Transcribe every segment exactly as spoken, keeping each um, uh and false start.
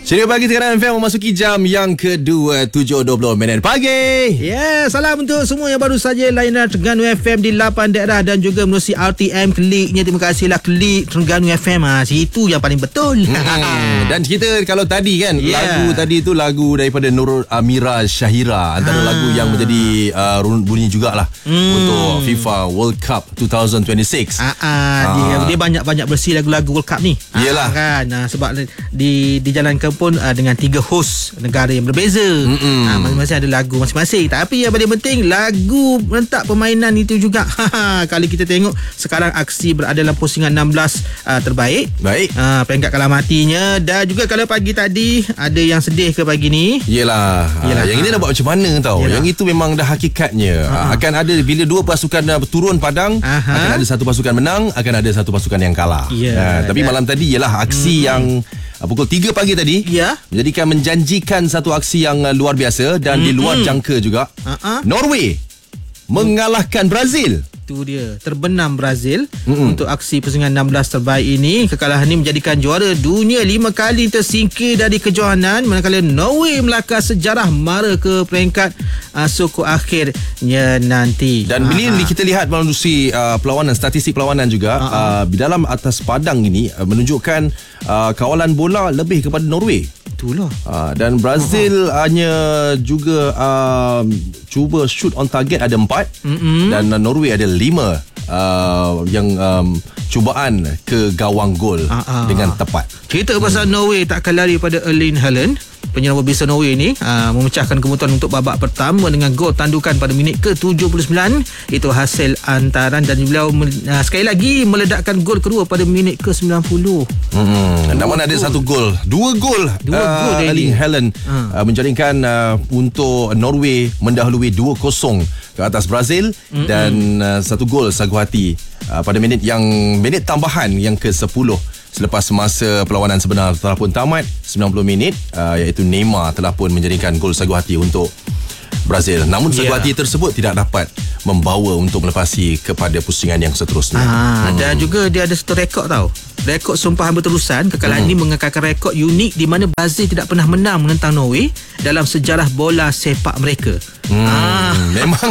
Ceria pagi sekarang F M memasuki jam yang kedua, tujuh dua puluh minit pagi. Ya, yeah, salam untuk semua yang baru saja layanan Terengganu F M di lapan daerah dan juga menerusi R T M kliknya. Terima kasihlah klik Terengganu F M. Ha, situ yang paling betul. Hmm. Dan kita kalau tadi kan yeah. lagu tadi tu lagu daripada Nurul Amira Syahira, antara ha. lagu yang menjadi uh, bunyi jugalah hmm. untuk FIFA World Cup dua ribu dua puluh enam. Ah, ah, dia, dia banyak-banyak bersih lagu-lagu World Cup ni. Iyalah. Ah, kan. Ah, sebab di dijalankan pun uh, dengan tiga host negara yang berbeza. Ha, masing-masing ada lagu masing-masing. Tapi yang paling penting lagu rentak permainan itu juga. Kalau kita tengok sekarang aksi berada dalam pusingan enam belas uh, terbaik. Baik. Uh, peringkat kalah matinya. Dan juga kalau pagi tadi ada yang sedih ke pagi ni. Yelah, Yelah. Uh, yang ini nak buat macam mana tau. Yelah. Yang itu memang dah hakikatnya. Uh-huh. Akan ada bila dua pasukan turun padang, uh-huh. akan ada satu pasukan menang, akan ada satu pasukan yang kalah. Yeah. Uh, tapi malam tadi ialah aksi hmm. yang pukul tiga pagi tadi ya. menjadikan menjanjikan satu aksi yang luar biasa dan mm-hmm. di luar jangka juga. Uh-huh. Norway mengalahkan Brazil. Itu dia, terbenam Brazil mm-hmm. untuk aksi pusingan enam belas terbaik ini. Kekalahan ini menjadikan juara dunia lima kali tersingkir dari kejohanan, manakala Norway melakar sejarah mara ke peringkat uh, suku akhirnya nanti. Dan bila uh-huh. kita lihat melalui uh, perlawanan, statistik perlawanan juga uh-huh. uh, di dalam atas padang ini uh, menunjukkan uh, kawalan bola lebih kepada Norway. Itulah. Uh, dan Brazil uh-huh. hanya juga uh, cuba shoot on target ada empat mm-hmm. dan uh, Norway ada lima uh, yang um, cubaan ke gawang gol uh-huh. dengan tepat. Cerita pasal hmm. Norway takkan lari pada Erling Haaland. Penyerang berbisa Norway ni uh, memecahkan kemutuan untuk babak pertama dengan gol tandukan pada minit ke tujuh puluh sembilan. Itu hasil antaran dan beliau uh, sekali lagi meledakkan gol kedua pada minit ke sembilan puluh. Hmm. Namun ada satu gol, dua gol Dua uh, gol Erling Haaland uh. uh, menjaringkan uh, untuk Norway mendahului dua kosong ke atas Brazil. Mm-mm. Dan uh, satu gol sagu hati uh, pada minit yang minit tambahan yang ke sepuluh. Selepas masa perlawanan sebenar telah pun tamat sembilan puluh minit, uh, iaitu Neymar telah pun menjaringkan gol sagu hati untuk Brazil. Namun sagu yeah. hati tersebut tidak dapat membawa untuk melepasi kepada pusingan yang seterusnya. Ah, hmm. Dan juga dia ada satu rekod tau. Rekod sumpahan berterusan. Kekalahan hmm. ini mengekalkan rekod unik di mana Brazil tidak pernah menang menentang Norway dalam sejarah bola sepak mereka. Hmm, ah. Memang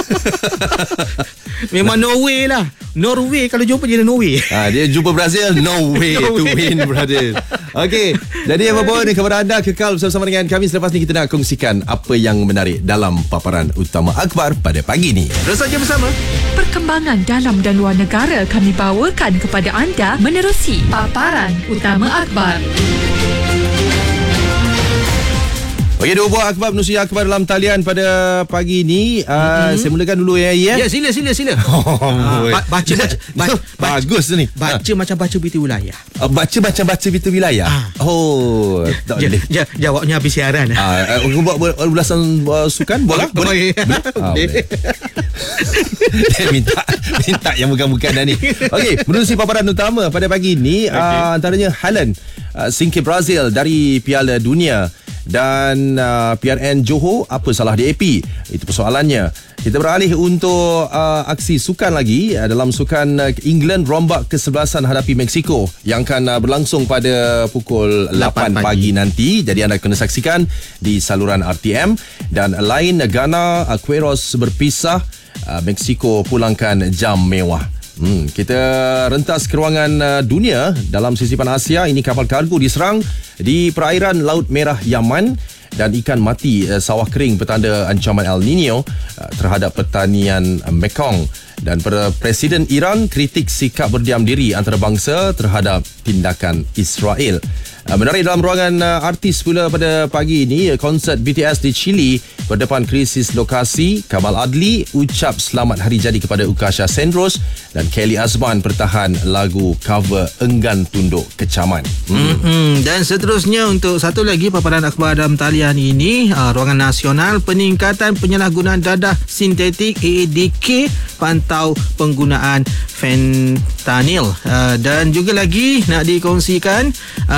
Memang Norway lah. Norway kalau jumpa je Norway. Ah, dia jumpa Brazil, no way to win Brazil. Okey, jadi apa pun kepada anda kekal bersama dengan kami. Selepas ni kita nak kongsikan apa yang menarik dalam paparan utama akhbar pada pagi ni. Terus saja bersama. Perkembangan dalam dan luar negara kami bawakan kepada anda menerusi paparan utama akhbar. Okey, dua buah akhbar menerusi akhbar dalam talian pada pagi ini. Uh, mm-hmm. Saya mulakan dulu ya. Ya, ya sila sila sila. Oh, uh, baca baca, baca bagus ni. Baca ha. macam baca berita wilayah. Uh, baca macam baca berita wilayah. Ah. Oh, tak boleh. Ja, jawabnya habis siaran. Ah, uh, buat ulasan uh, sukan bola boleh. Boleh. Dia minta minta yang bukan-bukan dah ni. Okey, menerusi paparan utama pada pagi ini, okay. uh, antaranya Haaland uh, singkir Brazil dari Piala Dunia. Dan uh, P R N Johor, apa salah di A P? Itu persoalannya. Kita beralih untuk uh, aksi sukan lagi uh, dalam sukan uh, England rombak kesebelasan hadapi Mexico yang akan uh, berlangsung pada pukul lapan pagi nanti. Jadi anda kena saksikan di saluran R T M. Dan lain Ghana, uh, Queiroz berpisah, uh, Mexico pulangkan jam mewah. Hmm, kita rentas keruangan uh, dunia dalam sisipan Asia. Ini kapal kargo diserang di perairan Laut Merah Yaman dan ikan mati uh, sawah kering petanda ancaman El Nino uh, terhadap pertanian uh, Mekong. Dan Presiden Iran kritik sikap berdiam diri antarabangsa terhadap tindakan Israel. Uh, menarik dalam ruangan uh, artis pula pada pagi ini, konsert B T S di Chile berdepan krisis lokasi. Kamal Adli ucap selamat hari jadi kepada Ukasha Sendros dan Kelly Azman pertahan lagu cover Enggan Tunduk Kecaman. Hmm. Mm-hmm. Dan seterusnya untuk satu lagi paparan akhbar dalam talian ini, uh, ruangan nasional peningkatan penyalahgunaan dadah sintetik A A D K pantau penggunaan fentanyl. Uh, dan juga lagi nak dikongsikan, uh, Jaki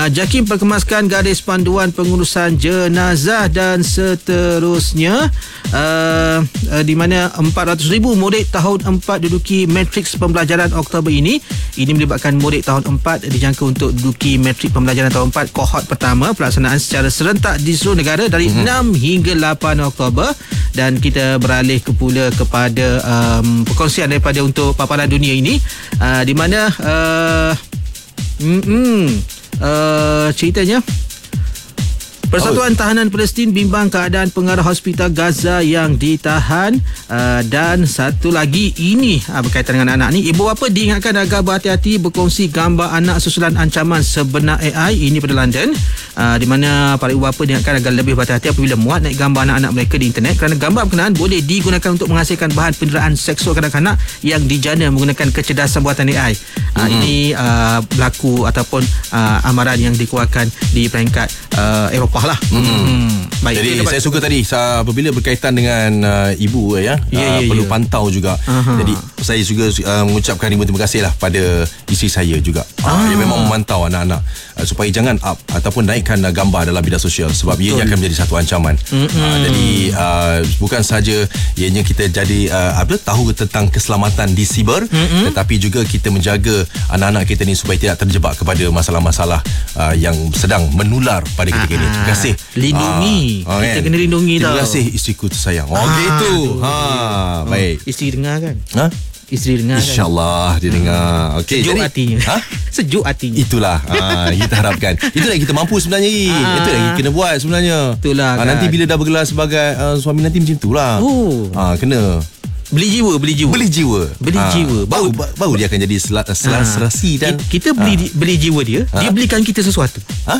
ini perkemaskan garis panduan pengurusan jenazah dan seterusnya. Uh, uh, di mana empat ratus ribu murid tahun empat duduki matriks pembelajaran Oktober ini. Ini melibatkan murid tahun empat dijangka untuk duduki matrik pembelajaran tahun empat kohort pertama, pelaksanaan secara serentak di seluruh negara dari mm-hmm. enam hingga lapan Oktober. Dan kita beralih ke pula kepada um, perkongsian daripada untuk paparan dunia ini, uh, di mana uh, mm-mm, uh, ceritanya Persatuan Tahanan Palestin bimbang keadaan pengarah hospital Gaza yang ditahan. Uh, dan satu lagi ini uh, berkaitan dengan anak ni, ibu bapa diingatkan agar berhati-hati berkongsi gambar anak susulan ancaman sebenar A I. Ini pada London, uh, di mana para ibu bapa diingatkan agar lebih berhati-hati apabila muat naik gambar anak-anak mereka di internet, kerana gambar berkenaan boleh digunakan untuk menghasilkan bahan penderaan seksual kanak-kanak yang dijana menggunakan kecerdasan buatan A I. Uh, hmm. Ini uh, berlaku ataupun uh, amaran yang dikeluarkan di peringkat uh, Eropah lah. Hmm. Hmm. Baik, jadi saya suka tadi apabila berkaitan dengan uh, ibu ya, yeah, yeah, uh, perlu yeah. pantau juga. Aha. Jadi saya juga uh, mengucapkan ribu terima kasih lah pada isteri saya juga. Ah. Uh, yang memang memantau anak-anak uh, supaya jangan up ataupun naikkan uh, gambar dalam media sosial, sebab Betul. ia akan menjadi satu ancaman. Uh, jadi uh, bukan saja ianya kita jadi uh, apa tahu tentang keselamatan di siber, Mm-mm. tetapi juga kita menjaga anak-anak kita ni supaya tidak terjebak kepada masalah-masalah uh, yang sedang menular pada ketika ini. Terima kasih. Lindungi. Ah, kita kan? kena lindungi Terima tau. Terima kasih isteriku tersayang. Oh, ah, gitu. Ha, baik. Oh, isteri dengar kan? Ha? Isteri dengar kan? InsyaAllah dia dengar. Okey, sejuk jadi hatinya. Ha? Sejuk hatinya. Itulah ha, kita harapkan. Itulah yang kita mampu sebenarnya. Ah. Itu yang kena buat sebenarnya. Itulah ha, kan. Nanti bila dah bergelar sebagai uh, suami nanti macam itulah. Oh. Ha, kena Beli jiwa, beli jiwa. Beli jiwa. Beli ha, jiwa. Baru, baru dia akan jadi sel- selasrasi dan kita beli ha. beli jiwa dia, ha? dia belikan kita sesuatu. Ha?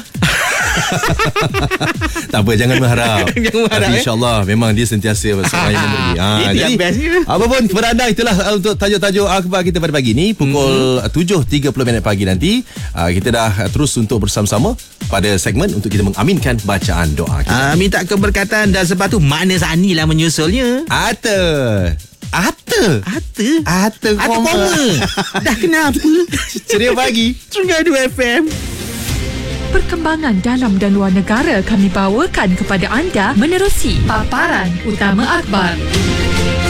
Tak apa, jangan berharap. Jangan berharap. Tapi insyaAllah eh? memang dia sentiasa seorang yang memberi. Ha, jadi apa pun kepada anda, itulah untuk tajuk-tajuk akhbar kita pada pagi ni. Pukul hmm. tujuh tiga puluh minit pagi nanti uh, kita dah terus untuk bersama-sama pada segmen untuk kita mengaminkan bacaan doa kita. Uh, minta keberkatan dan sebab tu mana Sani lah menyusulnya. Ata Ata Ata Ata koma Dah kenapa? Ceria pagi Sungai dua F M. Perkembangan dalam dan luar negara kami bawakan kepada anda menerusi paparan utama akhbar.